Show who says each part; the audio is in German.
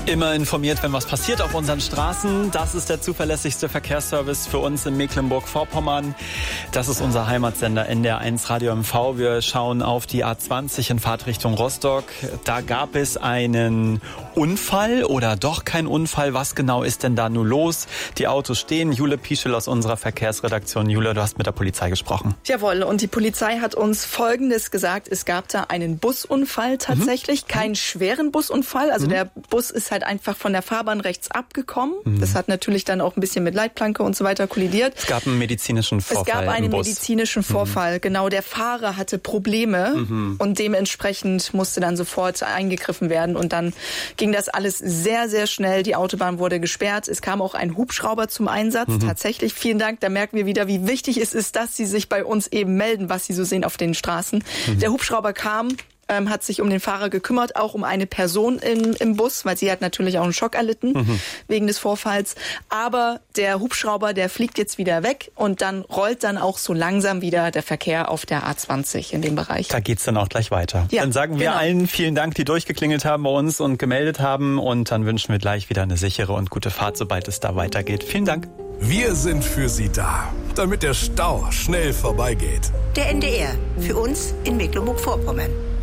Speaker 1: Immer informiert, wenn was passiert auf unseren Straßen. Das ist der zuverlässigste Verkehrsservice für uns in Mecklenburg-Vorpommern. Das ist unser Heimatsender NDR1 Radio MV. Wir schauen auf die A20 in Fahrtrichtung Rostock. Da gab es einen Unfall oder doch kein Unfall. Was genau ist denn da nun los? Die Autos stehen. Jule Pieschel aus unserer Verkehrsredaktion. Jule, du hast mit der Polizei gesprochen.
Speaker 2: Jawohl, und die Polizei hat uns Folgendes gesagt. Es gab da einen Busunfall tatsächlich. Keinen schweren Busunfall. Also der Bus ist halt einfach von der Fahrbahn rechts abgekommen. Das hat natürlich dann auch ein bisschen mit Leitplanke und so weiter kollidiert.
Speaker 1: Es gab einen medizinischen Vorfall.
Speaker 2: Es gab einen medizinischen Vorfall, genau. Der Fahrer hatte Probleme und dementsprechend musste dann sofort eingegriffen werden. Und dann ging das alles sehr, sehr schnell. Die Autobahn wurde gesperrt. Es kam auch ein Hubschrauber zum Einsatz. Tatsächlich, vielen Dank. Da merken wir wieder, wie wichtig es ist, dass Sie sich bei uns eben melden, was Sie so sehen auf den Straßen. Der Hubschrauber kam, hat sich um den Fahrer gekümmert, auch um eine Person im Bus, weil sie hat natürlich auch einen Schock erlitten wegen des Vorfalls. Aber der Hubschrauber, der fliegt jetzt wieder weg und dann rollt dann auch so langsam wieder der Verkehr auf der A20 in dem Bereich.
Speaker 1: Da geht's dann auch gleich weiter.
Speaker 2: Ja,
Speaker 1: dann sagen wir allen vielen Dank, die durchgeklingelt haben bei uns und gemeldet haben. Und dann wünschen wir gleich wieder eine sichere und gute Fahrt, sobald es da weitergeht. Vielen Dank.
Speaker 3: Wir sind für Sie da, damit der Stau schnell vorbeigeht.
Speaker 4: Der NDR, für uns in Mecklenburg-Vorpommern.